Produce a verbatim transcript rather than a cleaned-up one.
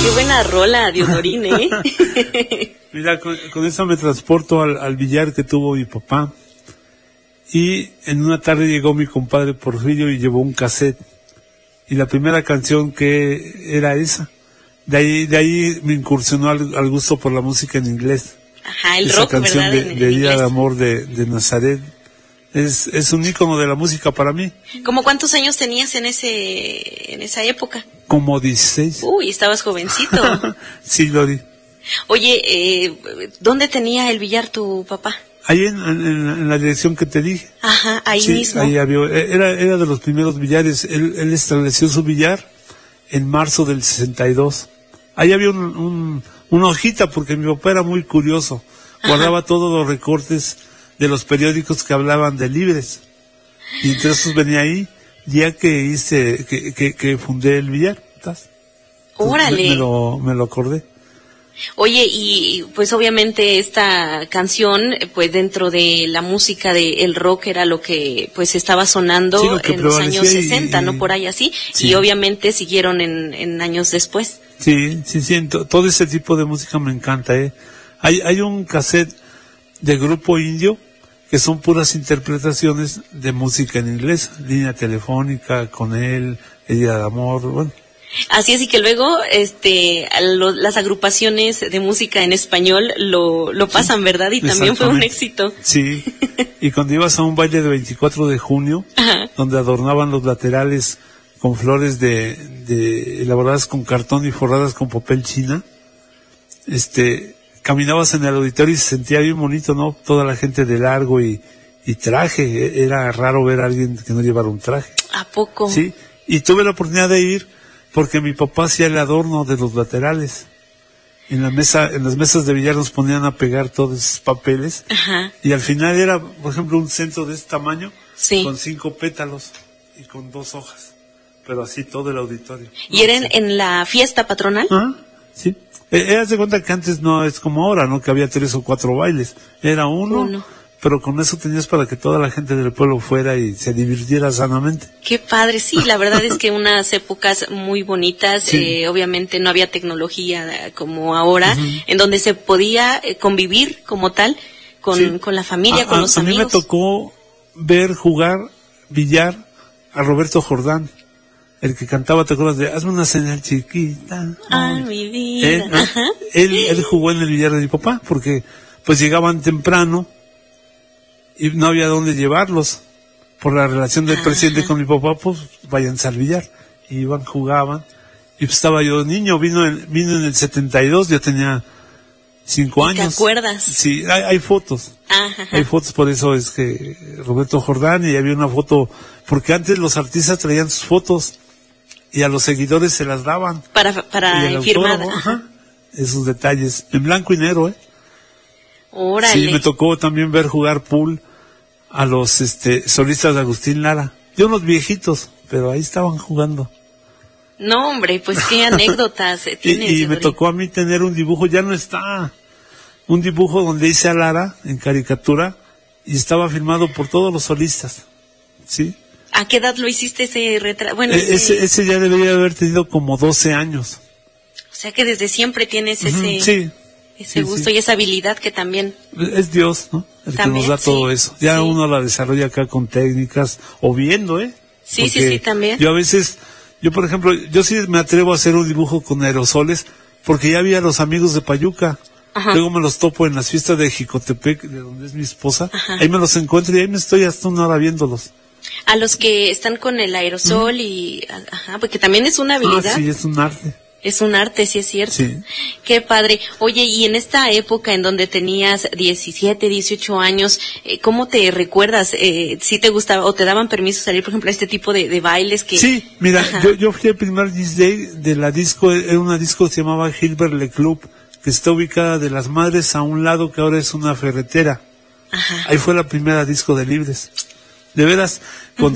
Qué buena rola, Diodorín, ¿eh? Mira, con, con eso me transporto al, al billar que tuvo mi papá. Y en una tarde llegó mi compadre Porfirio y llevó un cassette. Y la primera canción que era esa. De ahí, de ahí me incursionó al, al gusto por la música en inglés. Ajá, el esa rock, canción ¿verdad? de, En, de en Día inglés. de Amor de, de Nazaret. Es, es un ícono de la música para mí. ¿Cómo cuántos años tenías en ese, en esa época? Como dieciséis. Uy, estabas jovencito. Sí, Lori. Oye, eh, ¿dónde tenía el billar tu papá? Ahí en, en, en la dirección que te dije. Ajá, ahí Sí, mismo. ahí había, era, era de los primeros billares. Él, él estableció su billar en marzo del sesenta y dos. Ahí había un, un, una hojita porque mi papá era muy curioso. Guardaba Ajá. todos los recortes de los periódicos que hablaban de libres. Y entre esos venía ahí, ya que hice, que, que, que fundé el billar. ¿Estás? Órale. Me, me, lo, me lo acordé. Oye, y pues obviamente esta canción, pues dentro de la música de el rock era lo que pues estaba sonando sí, que en los años sesenta, y, ¿no? Por ahí así, sí. Y obviamente siguieron en, en años después. Sí, sí, sí, todo ese tipo de música me encanta, ¿eh? Hay, hay un cassette de Grupo Indio que son puras interpretaciones de música en inglés, Línea Telefónica, Con Él, El Día de Amor, bueno. Así es, y que luego este lo, las agrupaciones de música en español lo, lo pasan, sí, ¿verdad? Y también fue un éxito. Sí, y cuando ibas a un baile de veinticuatro de junio, Ajá. donde adornaban los laterales con flores de, de elaboradas con cartón y forradas con papel china, este, caminabas en el auditorio y se sentía bien bonito, ¿no? Toda la gente de largo y, y traje, era raro ver a alguien que no llevara un traje. ¿A poco? Sí, y tuve la oportunidad de ir porque mi papá hacía el adorno de los laterales. En la mesa, en las mesas de billar nos ponían a pegar todos esos papeles. Ajá. Y al final era, por ejemplo, un centro de este tamaño, sí. con cinco pétalos y con dos hojas. Pero así todo el auditorio. ¿Y no, era en, sí. en la fiesta patronal? Ah, sí. Eh, haz de cuenta que antes no es como ahora, ¿no? Que había tres o cuatro bailes. Era uno. uno. Pero con eso tenías para que toda la gente del pueblo fuera y se divirtiera sanamente. Qué padre, sí, la verdad es que unas épocas muy bonitas, sí. eh, obviamente no había tecnología como ahora, uh-huh. en donde se podía convivir como tal con, sí. con la familia, a, con los a, amigos. A mí me tocó ver jugar billar a Roberto Jordán, el que cantaba, ¿te acuerdas de Hazme una señal chiquita? Ah, oh, mi vida. Él, Ajá. él, él jugó en el billar de mi papá, porque pues llegaban temprano y no había dónde llevarlos. Por la relación del Ajá. presidente con mi papá, pues váyanse al billar. Y iban, jugaban. Y pues estaba yo niño, vino en, vino en el setenta y dos, yo tenía cinco años. ¿Te acuerdas? Sí, hay, hay fotos. Ajá. Hay fotos, por eso es que Roberto Jordán, y había una foto, porque antes los artistas traían sus fotos y a los seguidores se las daban. Para, para firmar. Ajá. Esos detalles, en blanco y negro, ¿eh? Órale. Sí, me tocó también ver jugar pool a los este solistas de Agustín Lara. Yo unos viejitos, pero ahí estaban jugando. No, hombre, pues qué anécdotas tienes. Y, y me tocó a mí tener un dibujo, ya no está, un dibujo donde hice a Lara en caricatura y estaba firmado por todos los solistas, ¿sí? ¿A qué edad lo hiciste ese retrato? Bueno, ese... ese... ese ya debería haber tenido como doce años. O sea que desde siempre tienes ese... Uh-huh, sí. Ese sí, gusto sí. y esa habilidad que también... Es Dios, ¿no? El también, que nos da todo sí, eso. Ya sí. uno la desarrolla acá con técnicas o viendo, ¿eh? Sí, Porque sí, sí, también. Yo a veces, yo por ejemplo, yo sí me atrevo a hacer un dibujo con aerosoles porque ya había los amigos de Payuca. Ajá. Luego me los topo en las fiestas de Jicotepec, de donde es mi esposa. Ajá. Ahí me los encuentro y ahí me estoy hasta una hora viéndolos. A los que están con el aerosol mm. y... Ajá, porque también es una habilidad. Ah, sí, es un arte. Es un arte, sí es cierto. Sí. Qué padre. Oye, y en esta época en donde tenías diecisiete, dieciocho años, eh, ¿cómo te recuerdas? Eh, ¿Sí te gustaba o te daban permiso salir, por ejemplo, a este tipo de, de bailes que... Sí, mira, yo, yo fui al primer D J de la disco, era una disco que se llamaba Gilbert Le Club, que está ubicada de Las Madres a un lado que ahora es una ferretera. Ajá. Ahí fue la primera disco de Libres. De veras, con